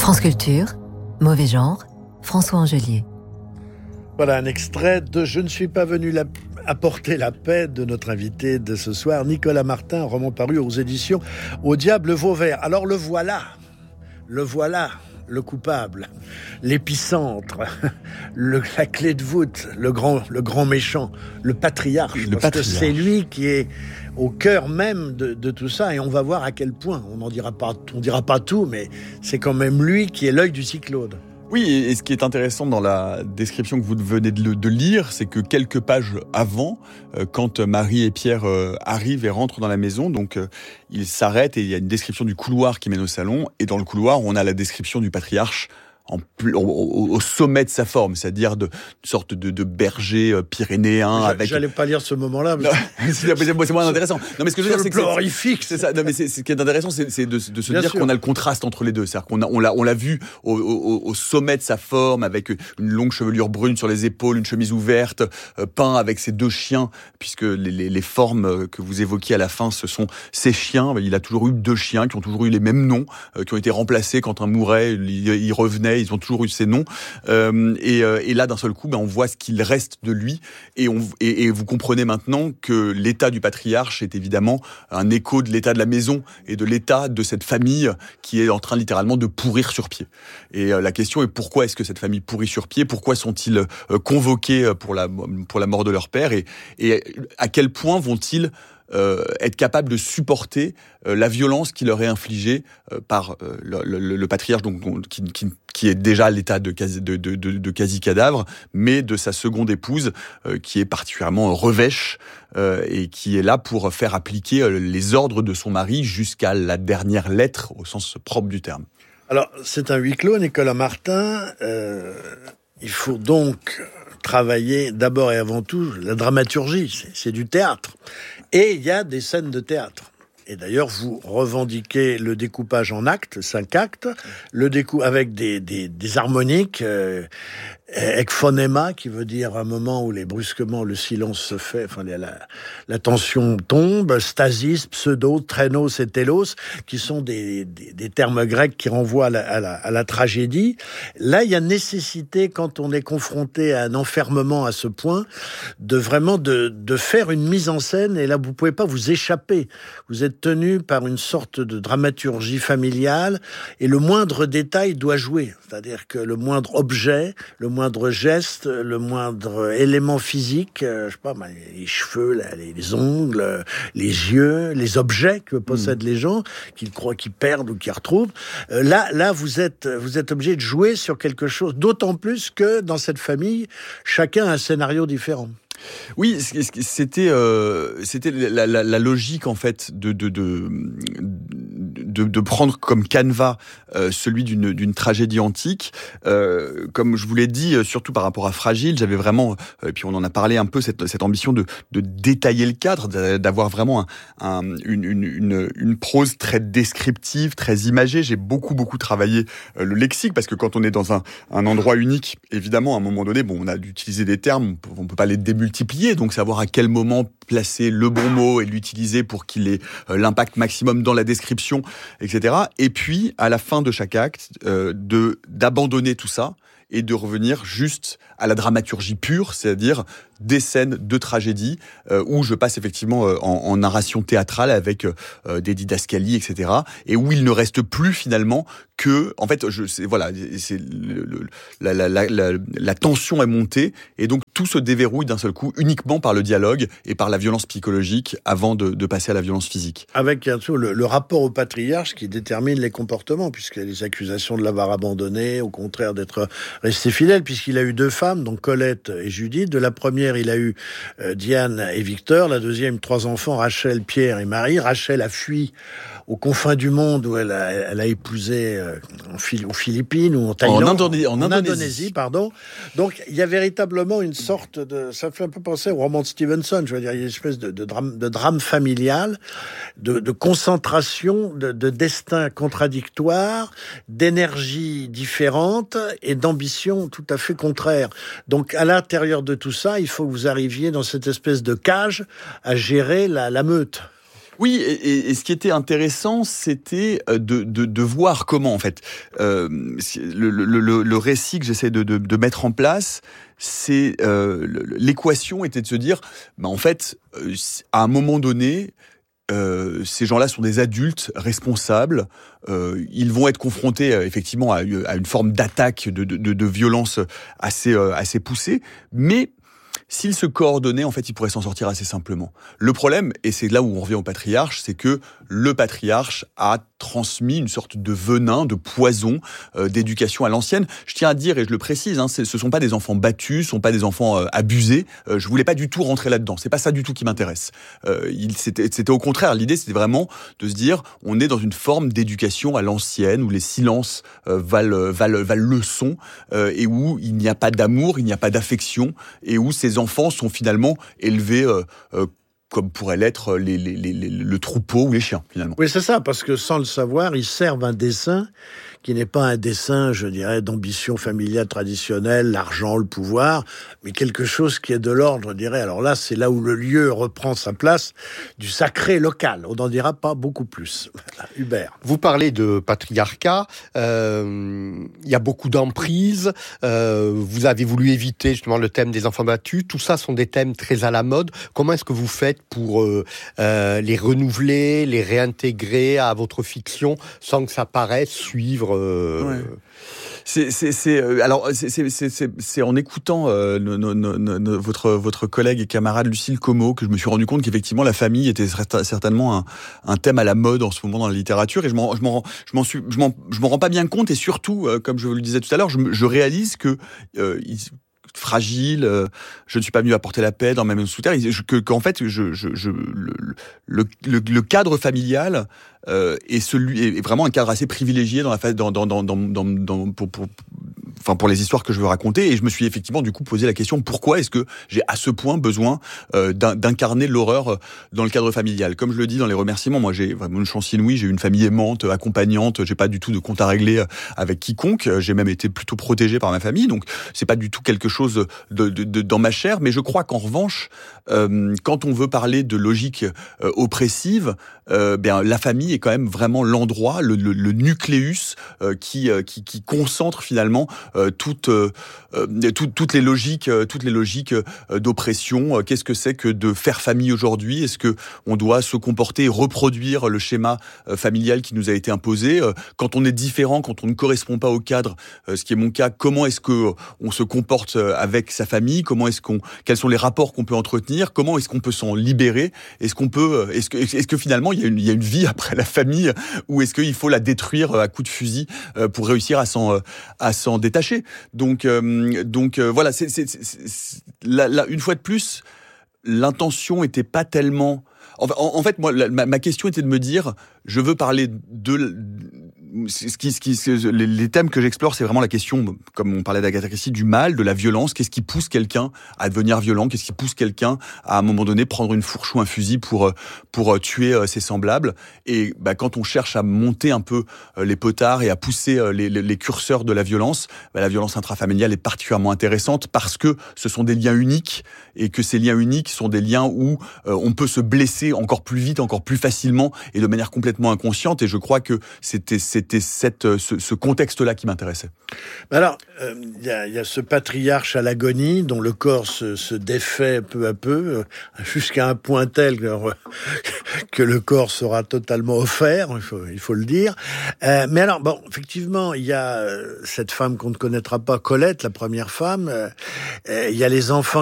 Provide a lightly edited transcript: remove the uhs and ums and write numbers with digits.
France Culture, Mauvais genre, François Angelier. Voilà un extrait de « Je ne suis pas venu apporter la paix » de notre invité de ce soir, Nicolas Martin, roman paru aux éditions Au Diable Vauvert. Alors le voilà, le coupable, l'épicentre, la clé de voûte, le grand méchant, le patriarche. C'est lui qui est au cœur même de tout ça, et on va voir à quel point. On dira pas tout, mais c'est quand même lui qui est l'œil du cyclone. Oui, et ce qui est intéressant dans la description que vous venez de lire, c'est que quelques pages avant, quand Marie et Pierre arrivent et rentrent dans la maison, donc ils s'arrêtent et il y a une description du couloir qui mène au salon, et dans le couloir, on a la description du patriarche au sommet de sa forme, c'est-à-dire une sorte de berger pyrénéen. J'allais pas lire ce moment-là. C'est moins intéressant. Non, mais ce que je veux dire, c'est que horrifique. C'est ça. Non, mais ce qui est intéressant, c'est de se dire qu'on a le contraste entre les deux. C'est-à-dire qu'on l'a vu au sommet de sa forme, avec une longue chevelure brune sur les épaules, une chemise ouverte, peint avec ses deux chiens, puisque les formes que vous évoquiez à la fin, ce sont ses chiens. Il a toujours eu deux chiens qui ont toujours eu les mêmes noms, qui ont été remplacés quand un mourait, il revenait. Ils ont toujours eu ces noms, et là d'un seul coup, on voit ce qu'il reste de lui, et vous comprenez maintenant que l'état du patriarche est évidemment un écho de l'état de la maison et de l'état de cette famille qui est en train littéralement de pourrir sur pied. Et la question est: pourquoi est-ce que cette famille pourrit sur pied? Pourquoi sont-ils convoqués pour la mort de leur père, et à quel point vont-ils être capable de supporter la violence qui leur est infligée par le patriarche, donc qui est déjà à l'état de quasi-cadavre, mais de sa seconde épouse qui est particulièrement revêche et qui est là pour faire appliquer les ordres de son mari jusqu'à la dernière lettre au sens propre du terme. Alors, c'est un huis clos, Nicolas Martin. Il faut donc travailler d'abord et avant tout la dramaturgie, c'est du théâtre. Et il y a des scènes de théâtre. Et d'ailleurs, vous revendiquez le découpage en actes, 5 actes, avec des harmoniques, ekphonema, qui veut dire un moment où brusquement le silence se fait, la tension tombe, stasis, pseudo, trenos et telos, qui sont des termes grecs qui renvoient à la tragédie. Là, il y a nécessité, quand on est confronté à un enfermement à ce point, de vraiment de faire une mise en scène, et là, vous pouvez pas vous échapper. Vous êtes tenu par une sorte de dramaturgie familiale, et le moindre détail doit jouer. C'est-à-dire que le moindre objet, le moindre geste, le moindre élément physique, les cheveux, les ongles, les yeux, les objets que possèdent les gens, qu'ils croient qu'ils perdent ou qu'ils retrouvent. Là, vous êtes obligé de jouer sur quelque chose, d'autant plus que dans cette famille, chacun a un scénario différent. Oui, c'était la logique en fait de prendre comme canevas celui d'une tragédie antique. Comme je vous l'ai dit, surtout par rapport à Fragile, j'avais vraiment, et puis on en a parlé un peu, cette ambition de détailler le cadre, d'avoir vraiment une prose très descriptive, très imagée. J'ai beaucoup travaillé le lexique, parce que quand on est dans un endroit unique, évidemment, à un moment donné, on a d'utiliser des termes, on peut pas les démultiplier, donc savoir à quel moment placer le bon mot et l'utiliser pour qu'il ait l'impact maximum dans la description, etc. Et puis, à la fin de chaque acte, d'abandonner tout ça et de revenir juste à la dramaturgie pure, c'est-à-dire des scènes de tragédie où je passe effectivement en narration théâtrale avec des didascalies, etc. Et où il ne reste plus finalement que, en fait, la tension est montée, et donc tout se déverrouille d'un seul coup uniquement par le dialogue et par la violence psychologique avant de passer à la violence physique. Avec bien sûr le rapport au patriarche qui détermine les comportements, puisqu'il y a les accusations de l'avoir abandonné, au contraire d'être resté fidèle, puisqu'il a eu 2 femmes, donc Colette et Judith. De la première, il a eu Diane et Victor. La deuxième, 3 enfants, Rachel, Pierre et Marie. Rachel a fui aux confins du monde, où elle a épousé aux Philippines ou en Thaïlande, en Indonésie, pardon. Donc il y a véritablement une sorte de, ça fait un peu penser au roman de Stevenson, je veux dire, il y a une espèce de drame familial, de concentration, de destins contradictoires, d'énergies différentes et d'ambitions tout à fait contraires. Donc à l'intérieur de tout ça, il faut que vous arriviez dans cette espèce de cage à gérer la meute. Oui, et ce qui était intéressant, c'était de voir comment, en fait, le récit que j'essaie de mettre en place, c'est l'équation était de se dire, en fait, à un moment donné, ces gens-là sont des adultes responsables. Ils vont être confrontés effectivement à une forme d'attaque, de violence assez poussée, mais s'ils se coordonnaient, en fait, ils pourraient s'en sortir assez simplement. Le problème, et c'est là où on revient au patriarche, c'est que le patriarche a transmis une sorte de venin, de poison, d'éducation à l'ancienne. Je tiens à dire, et je le précise, ce sont pas des enfants battus, ce sont pas des enfants abusés. Je voulais pas du tout rentrer là-dedans. C'est pas ça du tout qui m'intéresse. C'était au contraire, l'idée, c'était vraiment de se dire, on est dans une forme d'éducation à l'ancienne, où les silences valent leçon, et où il n'y a pas d'amour, il n'y a pas d'affection, et où ces enfants sont finalement élevés comme pourrait l'être le troupeau ou les chiens, finalement. Oui, c'est ça, parce que sans le savoir, ils servent un dessein qui n'est pas un dessein, je dirais, d'ambition familiale traditionnelle, l'argent, le pouvoir, mais quelque chose qui est de l'ordre, je dirais. Alors là, c'est là où le lieu reprend sa place du sacré local. On n'en dira pas beaucoup plus. Hubert. Vous parlez de patriarcat, il y a beaucoup d'emprise, vous avez voulu éviter justement le thème des enfants battus, tout ça sont des thèmes très à la mode. Comment est-ce que vous faites pour les renouveler, les réintégrer à votre fiction sans que ça paraisse suivre Ouais. C'est en écoutant votre collègue et camarade Lucille Como que je me suis rendu compte qu'effectivement la famille était certainement un thème à la mode en ce moment dans la littérature, et je m'en rends pas bien compte, et surtout, comme je vous le disais tout à l'heure, je réalise que fragile, je ne suis pas venu apporter la paix dans ma maison sous terre, qu'en fait le cadre familial est vraiment un cadre assez privilégié dans la phase pour les histoires que je veux raconter, et je me suis effectivement du coup posé la question, pourquoi est-ce que j'ai à ce point besoin d'incarner l'horreur dans le cadre familial. Comme je le dis dans les remerciements, moi j'ai vraiment une chance inouïe, j'ai une famille aimante, accompagnante, j'ai pas du tout de compte à régler avec quiconque, j'ai même été plutôt protégé par ma famille, donc c'est pas du tout quelque chose dans ma chair, mais je crois qu'en revanche, quand on veut parler de logique oppressive, la famille est quand même vraiment l'endroit, le nucléus qui concentre finalement toutes les logiques d'oppression. Qu'est-ce que c'est que de faire famille aujourd'hui? Est-ce que on doit se comporter et reproduire le schéma familial qui nous a été imposé? Quand on est différent, quand on ne correspond pas au cadre, ce qui est mon cas, comment est-ce que on se comporte avec sa famille? Quels sont les rapports qu'on peut entretenir? Comment est-ce qu'on peut s'en libérer? Est-ce que finalement il y a une vie après la famille, ou est-ce qu'il faut la détruire à coups de fusil pour réussir à s'en détacher? Donc voilà, une fois de plus, l'intention était pas tellement. En fait, moi, ma question était de me dire, je veux parler les thèmes que j'explore, c'est vraiment la question, comme on parlait d'Agatha Christie, du mal, de la violence. Qu'est-ce qui pousse quelqu'un à devenir violent? Qu'est-ce qui pousse quelqu'un à un moment donné prendre une fourche ou un fusil pour tuer ses semblables? Et quand on cherche à monter un peu les potards et à pousser les curseurs de la violence intrafamiliale est particulièrement intéressante, parce que ce sont des liens uniques, et que ces liens uniques sont des liens où on peut se blesser encore plus vite, encore plus facilement, et de manière complètement inconsciente. Et je crois que c'était ce contexte-là qui m'intéressait. Alors, il y a ce patriarche à l'agonie dont le corps se défait peu à peu, jusqu'à un point tel que le corps sera totalement offert, il faut le dire. Mais alors, bon, effectivement, il y a cette femme qu'on ne connaîtra pas, Colette, la première femme. Il y a les enfants